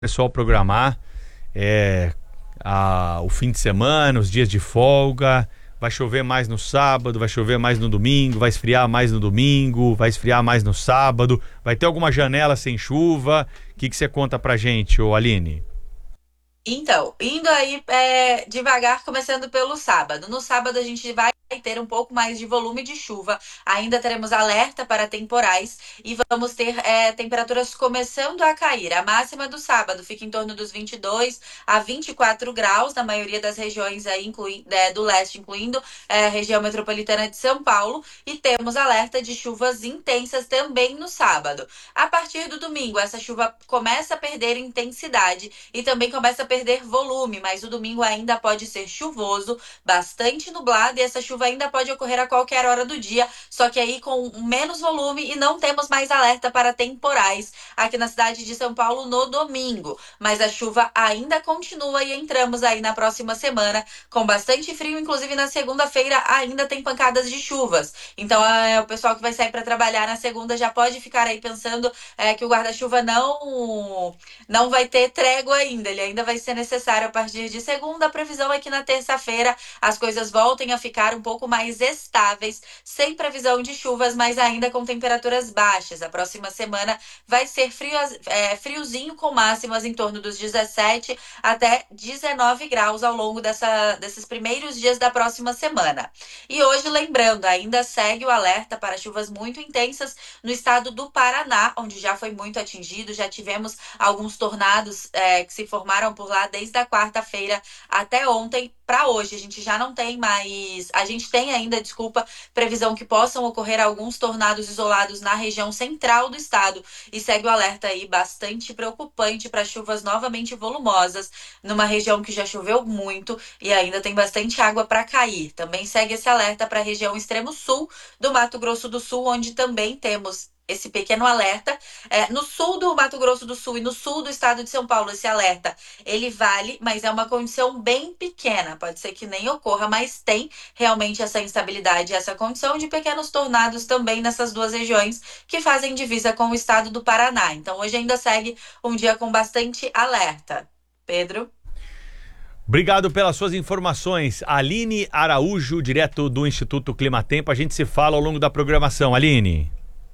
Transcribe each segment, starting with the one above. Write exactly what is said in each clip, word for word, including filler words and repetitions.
pessoal programar é, a, o fim de semana, os dias de folga. Vai chover mais no sábado, vai chover mais no domingo, vai esfriar mais no domingo, vai esfriar mais no sábado. Vai ter alguma janela sem chuva? O que que você conta pra gente, ô Aline? Então, indo aí é, devagar, começando pelo sábado. No sábado a gente vai ter um pouco mais de volume de chuva. Ainda teremos alerta para temporais e vamos ter é, temperaturas começando a cair. A máxima do sábado fica em torno dos vinte e dois a vinte e quatro graus na maioria das regiões aí, inclui, é, do leste, incluindo é, a região metropolitana de São Paulo. E temos alerta de chuvas intensas também no sábado. A partir do domingo, essa chuva começa a perder intensidade e também começa a perder volume, mas o domingo ainda pode ser chuvoso, bastante nublado, e essa chuva ainda pode ocorrer a qualquer hora do dia, só que aí com menos volume, e não temos mais alerta para temporais aqui na cidade de São Paulo no domingo. Mas a chuva ainda continua e entramos aí na próxima semana com bastante frio, inclusive na segunda-feira ainda tem pancadas de chuvas. Então é, o pessoal que vai sair para trabalhar na segunda já pode ficar aí pensando é, que o guarda-chuva não não vai ter trégua ainda, ele ainda vai ser necessário a partir de segunda. A previsão é que na terça-feira as coisas voltem a ficar um pouco mais estáveis, sem previsão de chuvas, mas ainda com temperaturas baixas. A próxima semana vai ser frio, é, friozinho, com máximas em torno dos dezessete até dezenove graus ao longo dessa, desses primeiros dias da próxima semana. E hoje, lembrando, ainda segue o alerta para chuvas muito intensas no estado do Paraná, onde já foi muito atingido. Já tivemos alguns tornados é, que se formaram por lá desde a quarta-feira até ontem. Para hoje, a gente já não tem mais. A gente tem ainda, desculpa, previsão que possam ocorrer alguns tornados isolados na região central do estado. E segue o alerta aí bastante preocupante para chuvas novamente volumosas, numa região que já choveu muito e ainda tem bastante água para cair. Também segue esse alerta para a região extremo sul do Mato Grosso do Sul, onde também temos esse pequeno alerta. É, no sul do Mato Grosso do Sul e no sul do estado de São Paulo, esse alerta, ele vale, mas é uma condição bem pequena. Pode ser que nem ocorra, mas tem realmente essa instabilidade, essa condição de pequenos tornados também nessas duas regiões que fazem divisa com o estado do Paraná. Então, hoje ainda segue um dia com bastante alerta. Pedro? Obrigado pelas suas informações, Aline Araújo, direto do Instituto Climatempo. A gente se fala ao longo da programação. Aline.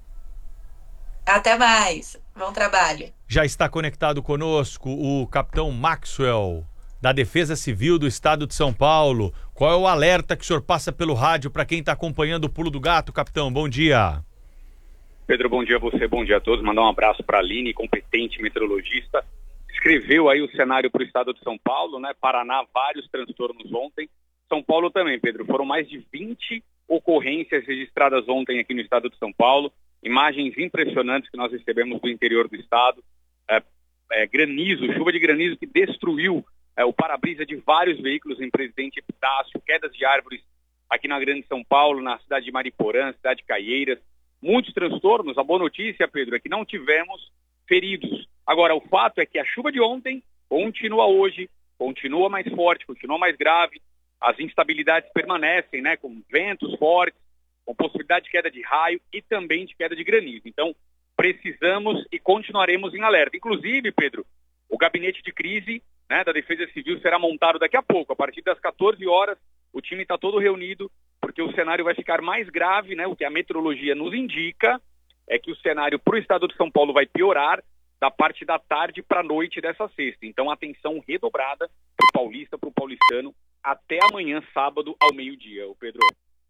Até mais. Bom trabalho. Já está conectado conosco o capitão Maxwell, da Defesa Civil do Estado de São Paulo. Qual é o alerta que o senhor passa pelo rádio para quem está acompanhando o Pulo do Gato, capitão? Bom dia. Pedro, bom dia a você, bom dia a todos. Mandar um abraço para a Aline, competente meteorologista. Escreveu aí o cenário para o estado de São Paulo, né? Paraná, vários transtornos ontem. São Paulo também, Pedro. Foram mais de vinte ocorrências registradas ontem aqui no estado de São Paulo. Imagens impressionantes que nós recebemos do interior do estado. É, é, granizo, chuva de granizo que destruiu é, o para-brisa de vários veículos em Presidente Epitácio, quedas de árvores aqui na Grande São Paulo, na cidade de Mariporã, cidade de Caieiras. Muitos transtornos. A boa notícia, Pedro, é que não tivemos feridos. Agora, o fato é que a chuva de ontem continua hoje, continua mais forte, continua mais grave. As instabilidades permanecem, né, com ventos fortes, com possibilidade de queda de raio e também de queda de granizo. Então, precisamos e continuaremos em alerta. Inclusive, Pedro, o gabinete de crise, né, da Defesa Civil será montado daqui a pouco. A partir das quatorze horas, o time está todo reunido, porque o cenário vai ficar mais grave, né? O que a meteorologia nos indica é que o cenário para o estado de São Paulo vai piorar da parte da tarde para a noite dessa sexta. Então, atenção redobrada para o paulista, para o paulistano, até amanhã, sábado, ao meio-dia, o Pedro.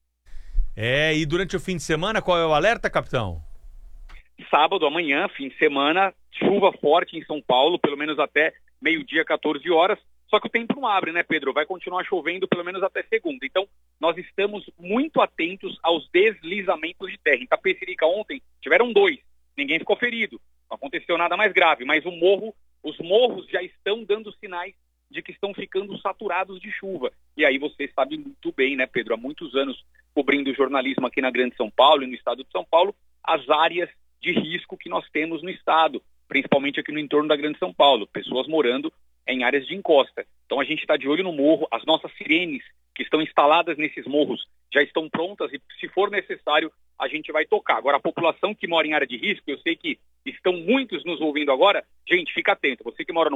É, e durante o fim de semana, qual é o alerta, capitão? Sábado, amanhã, fim de semana, chuva forte em São Paulo, pelo menos até meio-dia, quatorze horas. Só que o tempo não abre, né, Pedro? Vai continuar chovendo pelo menos até segunda. Então, nós estamos muito atentos aos deslizamentos de terra. Em Itapecerica ontem, tiveram dois. Ninguém ficou ferido. Não aconteceu nada mais grave. Mas o morro, os morros já estão dando sinais de que estão ficando saturados de chuva. E aí você sabe muito bem, né, Pedro? Há muitos anos cobrindo jornalismo aqui na Grande São Paulo e no estado de São Paulo, as áreas de risco que nós temos no estado, principalmente aqui no entorno da Grande São Paulo, pessoas morando em áreas de encosta. Então a gente está de olho no morro, as nossas sirenes que estão instaladas nesses morros já estão prontas e, se for necessário, a gente vai tocar. Agora, a população que mora em área de risco, eu sei que Estão muitos nos ouvindo agora. Gente, fica atento. Você que mora no